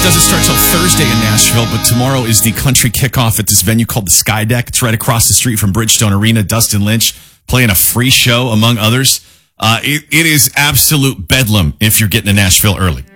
doesn't start till Thursday in Nashville, but tomorrow is the country kickoff at this venue called the Sky Deck. It's right across the street from Bridgestone Arena. Dustin Lynch playing a free show, among others. It is absolute bedlam if you're getting to Nashville early.